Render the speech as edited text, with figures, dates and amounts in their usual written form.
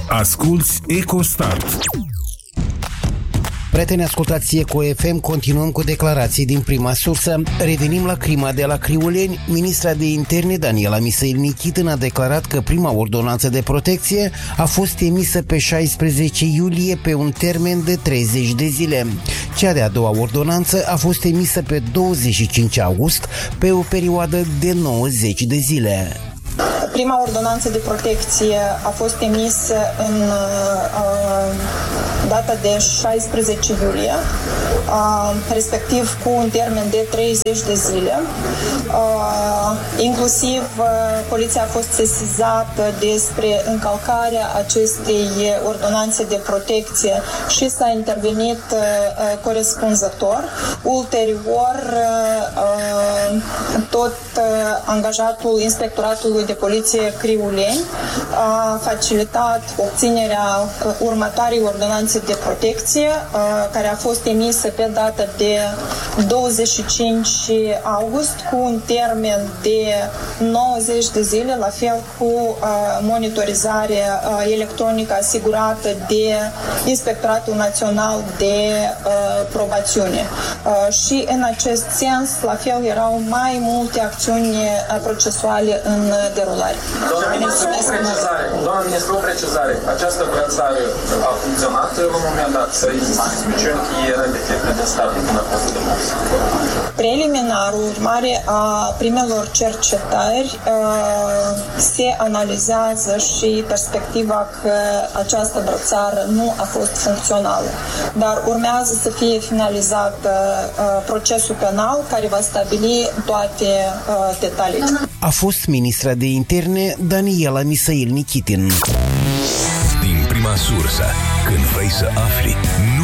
Asculți EcoStart. Prieteni, ascultați Eco FM, continuăm cu declarații din prima sursă. Revenim la crima de la Criuleni. Ministra de Interne, Daniela Misail Nichitin, a declarat că prima ordonanță de protecție a fost emisă pe 16 iulie pe un termen de 30 de zile. Cea de-a doua ordonanță a fost emisă pe 25 august pe o perioadă de 90 de zile. Prima ordonanță de protecție a fost emisă în data de 16 iulie, respectiv cu un termen de 30 de zile. Inclusiv poliția a fost sesizată despre încălcarea acestei ordonanțe de protecție și s-a intervenit corespunzător. Ulterior, tot angajatul Inspectoratului de Poliție Criuleni a facilitat obținerea următoarei ordonanțe de protecție, care a fost emisă pe data de 25 august cu un termen de 90 de zile, la fel cu monitorizare electronică asigurată de Inspectoratul Național de Probațiune. Și în acest sens, la fel, erau mai multe acțiuni procesuale în derulare. Doamna ministru, o precizare. Această brățare a funcționat la un moment dat, să исключенки de stat până a fost demus. Preliminar, urmare a primelor cercetări, se analizează și perspectiva că această brățară nu a fost funcțională. Dar urmează să fie finalizat procesul penal care va stabili toate detaliile. A fost ministra de Interne Daniela Misail Nichitin. Din prima sursă, când vrei să afli,